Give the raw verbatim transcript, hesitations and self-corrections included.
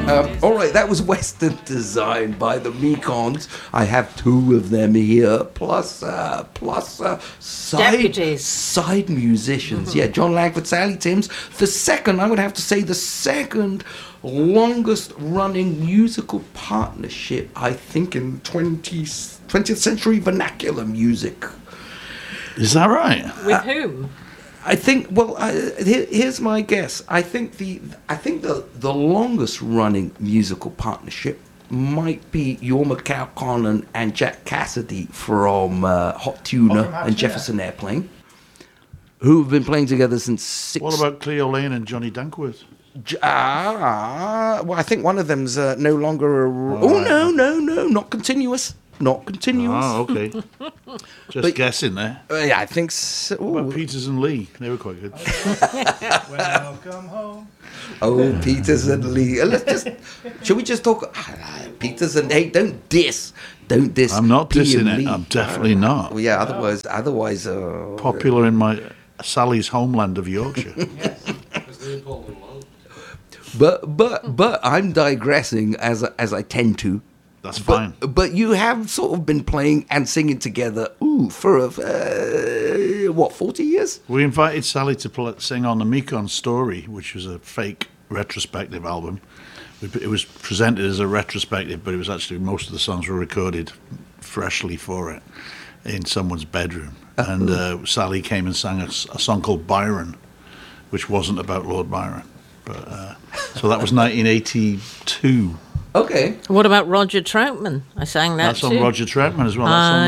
Um, all right, that was Western Design by the Mekons. I have two of them here, plus uh, plus uh, side Deputies. side musicians. Yeah, John Langford, Sally Timms. The second, I would have to say, the second longest running musical partnership, I think, in twentieth, twentieth century vernacular music. Is that right? With whom? I think. Well, I, here, here's my guess. I think the I think the the longest running musical partnership might be Jorma Kaukonen and Jack Cassidy from uh, Hot Tuna Oh, from Hot and Tuna. Jefferson Airplane, who have been playing together since six. What about Cleo Lane and Johnny Dankworth? J- Ah, well, I think one of them's uh, no longer a. Oh, right. no, no, no, not continuous, not continuous. Oh, okay. Just But- guessing there. Uh, yeah, I think so. What about Ooh. Peters and Lee? They were quite good. Welcome home. Oh, Peters and Lee. Uh, Let's just. Should we just talk? Ah, Peters and hey, don't diss, don't diss. I'm not P dissing and it. Lee. I'm definitely not. Well, yeah, otherwise, otherwise, uh, Popular in my Sally's homeland of Yorkshire. But but but I'm digressing as as I tend to. That's fine. But, but you have sort of been playing and singing together. Ooh, for a, uh, what forty years? We invited Sally to pl- sing on the Mekon Story, which was a fake retrospective album. We- It was presented as a retrospective, but it was actually most of the songs were recorded freshly for it in someone's bedroom. And uh, Sally came and sang a, s- a song called Byron, which wasn't about Lord Byron. But uh, so that was nineteen eighty-two. Okay. What about Roger Troutman? I sang that That's on too. Roger Troutman as well. That's on